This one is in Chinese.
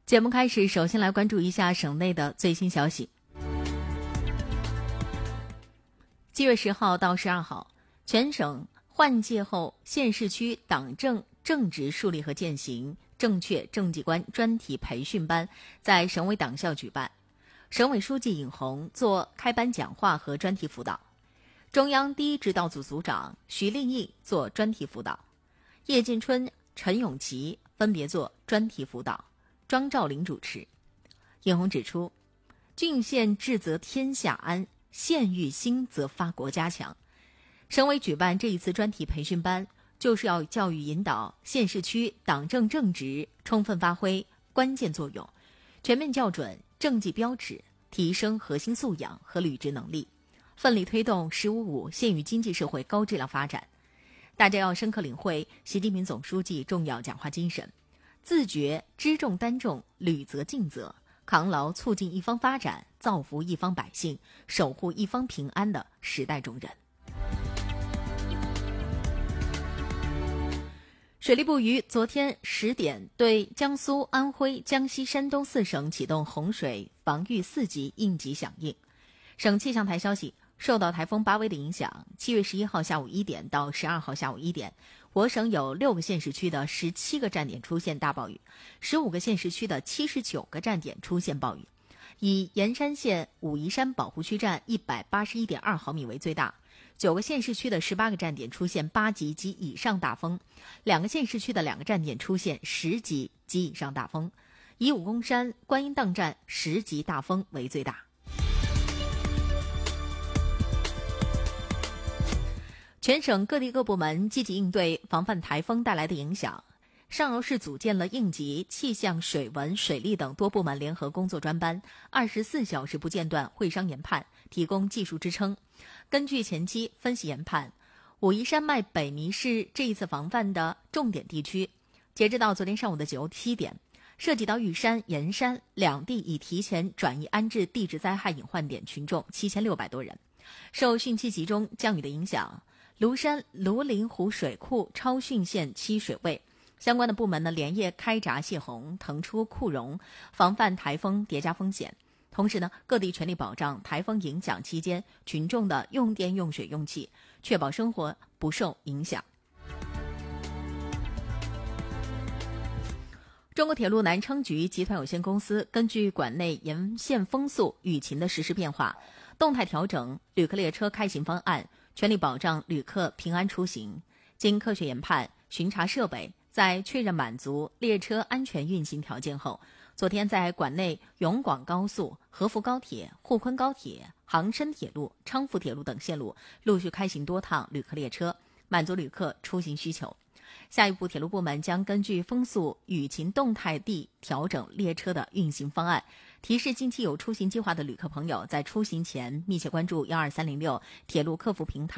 节目开始，首先来关注一下省内的最新消息。7月10号到12号，全省换届后县市区党政正职树立和践行正确政绩观专题培训班在省委党校举办，省委书记尹红做开班讲话和专题辅导，中央第一指导组组长徐立毅做专题辅导，叶进春、陈永琪分别做专题辅导，庄兆林主持。尹红指出，郡县治则天下安，县域兴则发国家强。省委举办这一次专题培训班，就是要教育引导县市区党政正职充分发挥关键作用，全面校准政绩标尺，提升核心素养和履职能力，奋力推动“十五五”县域经济社会高质量发展。大家要深刻领会习近平总书记重要讲话精神，自觉知重担重，履责尽责，扛牢促进一方发展、造福一方百姓、守护一方平安的时代重任。水利部于昨天10点对江苏、安徽、江西、山东4省启动洪水防御4级应急响应。省气象台消息，受到台风巴威的影响，7月11号下午1点到12号下午1点，我省有6个县市区的17个站点出现大暴雨，15个县市区的79个站点出现暴雨，以盐山县武夷山保护区站181.2毫米为最大，9个县市区的18个站点出现8级及以上大风，2个县市区的2个站点出现10级及以上大风，以武功山观音荡站10级大风为最大。全省各地各部门积极应对防范台风带来的影响。上饶市组建了应急、气象、水文、水利等多部门联合工作专班，24小时不间断会商研判，提供技术支撑。根据前期分析研判，武夷山脉北弥是这一次防范的重点地区。截止到昨天上午的7点，涉及到玉山、盐山两地已提前转移安置地质灾害隐患点群众7600多人。受汛期集中降雨的影响，庐山庐陵湖水库超汛限期水位，相关的部门连夜开闸泄洪、腾出库容，防范台风叠加风险。同时各地全力保障台风影响期间群众的用电、用水、用气，确保生活不受影响。中国铁路南昌局集团有限公司根据管内沿线风速、雨情的实时变化，动态调整旅客列车开行方案，全力保障旅客平安出行。经科学研判、巡查设备，在确认满足列车安全运行条件后，昨天在管内永广高速、合福高铁、沪昆高铁、杭深铁路、昌福铁路等线路陆续开行多趟旅客列车，满足旅客出行需求。下一步，铁路部门将根据风速、雨情动态地调整列车的运行方案，提示近期有出行计划的旅客朋友，在出行前密切关注12306铁路客服平台